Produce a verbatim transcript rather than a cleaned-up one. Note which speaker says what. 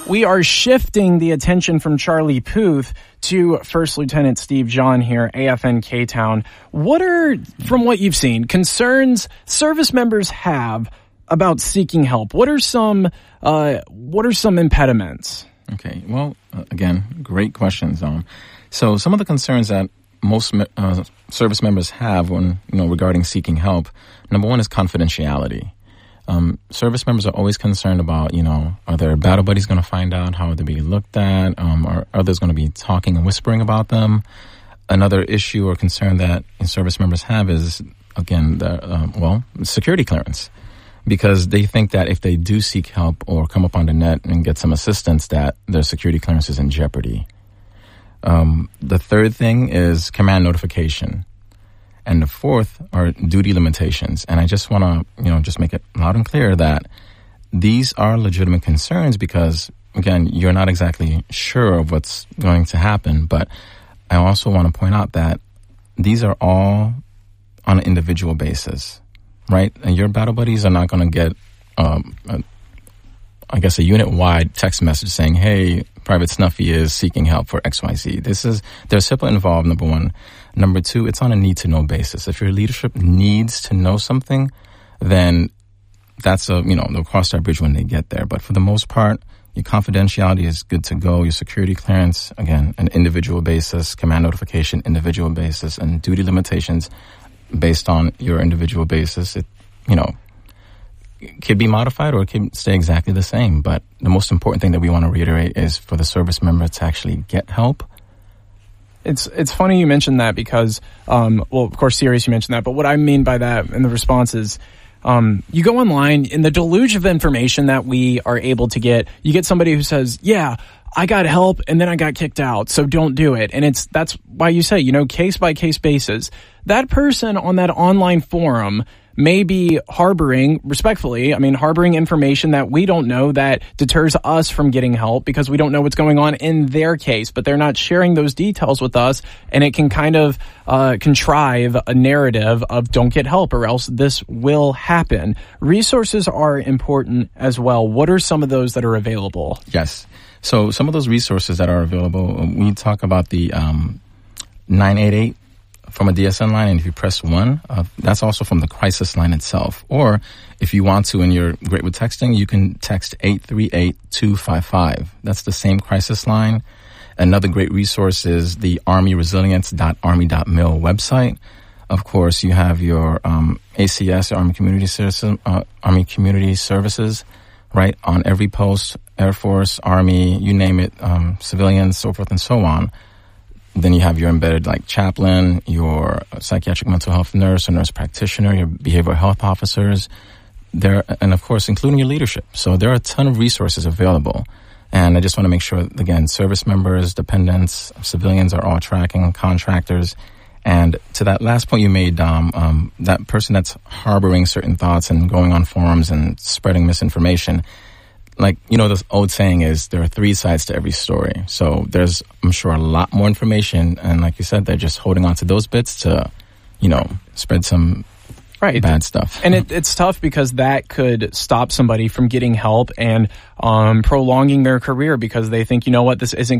Speaker 1: we are shifting the attention from Charlie Puth to First Lieutenant Steve John here, A F N K-Town. What are, from what you've seen, concerns service members have about seeking help? What are some uh, what are some impediments?
Speaker 2: Okay, well, uh, again, great questions. Um, so some of the concerns that most uh, service members have when, you know, regarding seeking help, number one is confidentiality. Um, service members are always concerned about, you know, are their battle buddies going to find out? How are they being looked at? Um, are others going to be talking and whispering about them? Another issue or concern that service members have is, again, the, uh, well, security clearance. Because they think that if they do seek help or come up on the net and get some assistance, that their security clearance is in jeopardy. Um, the third thing is command notification. And the fourth are duty limitations. And I just want to, you know, just make it loud and clear that these are legitimate concerns because, again, you're not exactly sure of what's going to happen. But I also want to point out that these are all on an individual basis. Right? And your battle buddies are not going to get, um, a, I guess, a unit-wide text message saying, hey, Private Snuffy is seeking help for X Y Z. This is, there's HIPAA involved, number one. Number two, it's on a need-to-know basis. If your leadership needs to know something, then that's a, you know, they'll cross that bridge when they get there. But for the most part, your confidentiality is good to go. Your security clearance, again, an individual basis, command notification, individual basis, and duty limitations based on your individual basis. It, you know, it could be modified or it could stay exactly the same. But the most important thing that we want to reiterate is for the service member to actually get help.
Speaker 1: It's it's funny you mentioned that because, um, well, of course, serious you mentioned that. But what I mean by that in the response is, um, you go online in the deluge of information that we are able to get. You get somebody who says, yeah, I got help and then I got kicked out, so don't do it. And it's that's why you say, you know, case by case basis. That person on that online forum may be harboring, respectfully, I mean, harboring information that we don't know that deters us from getting help because we don't know what's going on in their case, but they're not sharing those details with us, and it can kind of uh, contrive a narrative of don't get help or else this will happen. Resources are important as well. What are some of those that are available?
Speaker 2: Yes. So some of those resources that are available, we talk about the um, nine eight eight from a D S N line, and if you press one, uh, that's also from the crisis line itself. Or if you want to and you're great with texting, you can text eight three eight two five five. That's the same crisis line. Another great resource is the army resilience dot army dot mil website. Of course, you have your um, A C S, Army Community Services, uh, Army Community Services, right, on every post, Air Force, Army, you name it, um, civilians, so forth and so on. Then you have your embedded like chaplain, your psychiatric mental health nurse or nurse practitioner, your behavioral health officers, there, and of course, including your leadership. So there are a ton of resources available. And I just want to make sure, again, service members, dependents, civilians are all tracking, contractors. And to that last point you made, Dom, um, that person that's harboring certain thoughts and going on forums and spreading misinformation, like, you know, the old saying is there are three sides to every story. So there's, I'm sure, a lot more information. And like you said, they're just holding on to those bits to, you know, spread some right. bad stuff.
Speaker 1: And it, it's tough because that could stop somebody from getting help and um, prolonging their career because they think, you know what, this isn't